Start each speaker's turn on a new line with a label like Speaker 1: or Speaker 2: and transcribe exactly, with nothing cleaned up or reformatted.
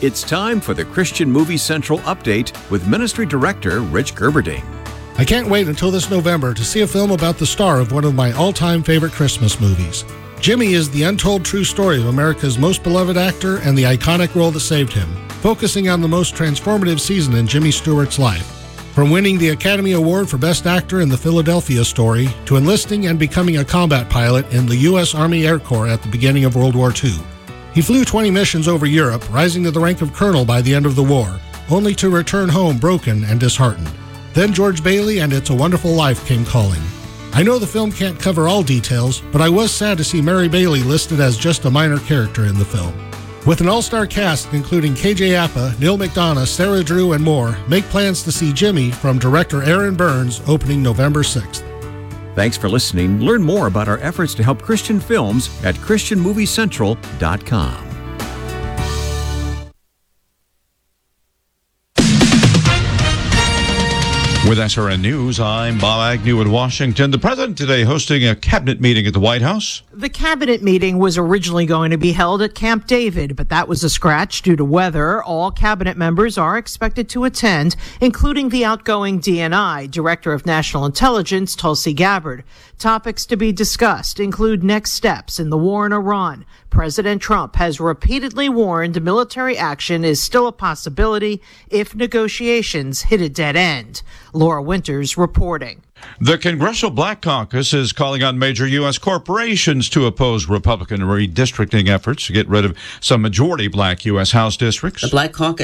Speaker 1: It's time for the Christian Movie Central update with Ministry Director Rich Gerberding.
Speaker 2: I can't wait until this November to see a film about the star of one of my all-time favorite Christmas movies. Jimmy is the untold true story of America's most beloved actor and the iconic role that saved him, focusing on the most transformative season in Jimmy Stewart's life. From winning the Academy Award for Best Actor in The Philadelphia Story, to enlisting and becoming a combat pilot in the U S Army Air Corps at the beginning of World War Two. He flew twenty missions over Europe, rising to the rank of colonel by the end of the war, only to return home broken and disheartened. Then George Bailey and It's a Wonderful Life came calling. I know the film can't cover all details, but I was sad to see Mary Bailey listed as just a minor character in the film. With an all-star cast including K J Apa, Neil McDonough, Sarah Drew, and more, make plans to see Jimmy from director Aaron Burns opening November sixth.
Speaker 1: Thanks for listening. Learn more about our efforts to help Christian films at Christian Movie Central dot com.
Speaker 3: With S R N News, I'm Bob Agnew in Washington. The president today hosting a cabinet meeting at the White House.
Speaker 4: The cabinet meeting was originally going to be held at Camp David, but that was a scratch due to weather. All cabinet members are expected to attend, including the outgoing D N I, Director of National Intelligence, Tulsi Gabbard. Topics to be discussed include next steps in the war in Iran. President Trump has repeatedly warned military action is still a possibility if negotiations hit a dead end. Laura Winters reporting.
Speaker 3: The Congressional Black Caucus is calling on major U S corporations to oppose Republican redistricting efforts to get rid of some majority black U S House districts.
Speaker 5: The Black Caucus